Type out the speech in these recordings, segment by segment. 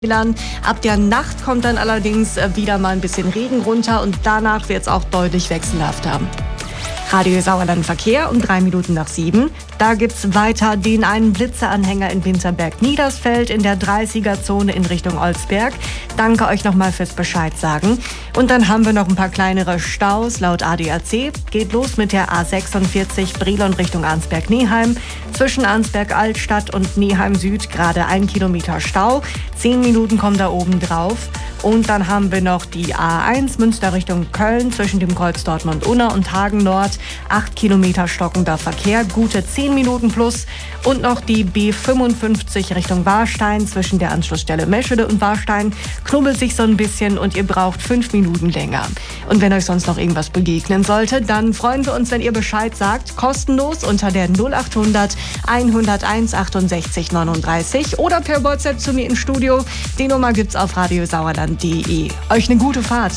Ab der Nacht kommt dann allerdings wieder mal ein bisschen Regen runter und danach wird es auch deutlich wechselhafter. Radio Sauerland Verkehr um 7:03. Da gibt's weiter den einen Blitzeranhänger in Winterberg-Niedersfeld in der 30er-Zone in Richtung Olsberg. Danke euch nochmal fürs Bescheid sagen. Und dann haben wir noch ein paar kleinere Staus laut ADAC. Geht los mit der A46 Brilon Richtung Arnsberg-Neheim. Zwischen Arnsberg-Altstadt und Neheim Süd gerade 1 Kilometer Stau. 10 Minuten kommen da oben drauf. Und dann haben wir noch die A1 Münster Richtung Köln zwischen dem Kreuz Dortmund-Unna und Hagen Nord. 8 Kilometer stockender Verkehr, gute 10 Minuten plus. Und noch die B55 Richtung Warstein zwischen der Anschlussstelle Meschede und Warstein. Knubbelt sich so ein bisschen und ihr braucht 5 Minuten länger. Und wenn euch sonst noch irgendwas begegnen sollte, dann freuen wir uns, wenn ihr Bescheid sagt. Kostenlos unter der 0800 101 68 39 oder per WhatsApp zu mir ins Studio. Die Nummer gibt's auf radiosauerland.de. Euch eine gute Fahrt.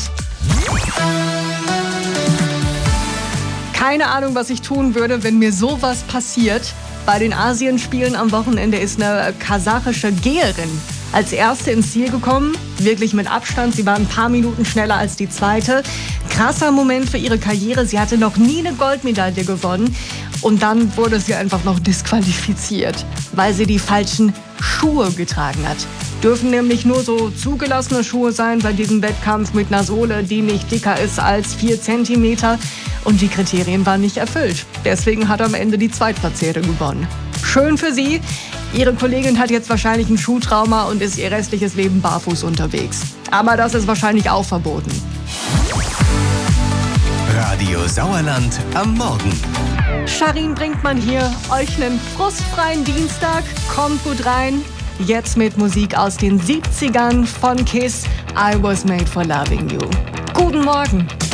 Keine Ahnung, was ich tun würde, wenn mir sowas passiert. Bei den Asienspielen am Wochenende ist eine kasachische Geherin als erste ins Ziel gekommen. Wirklich mit Abstand. Sie war ein paar Minuten schneller als die zweite. Krasser Moment für ihre Karriere. Sie hatte noch nie eine Goldmedaille gewonnen. Und dann wurde sie einfach noch disqualifiziert, weil sie die falschen Schuhe getragen hat. Dürfen nämlich nur so zugelassene Schuhe sein bei diesem Wettkampf mit einer Sohle, die nicht dicker ist als 4 Zentimeter. Und die Kriterien waren nicht erfüllt. Deswegen hat am Ende die Zweitplatzierte gewonnen. Schön für sie. Ihre Kollegin hat jetzt wahrscheinlich ein Schuhtrauma und ist ihr restliches Leben barfuß unterwegs. Aber das ist wahrscheinlich auch verboten. Radio Sauerland am Morgen. Sharin Brinkmann hier. Euch einen frustfreien Dienstag. Kommt gut rein. Jetzt mit Musik aus den 70ern von Kiss. I Was Made for Loving You. Guten Morgen.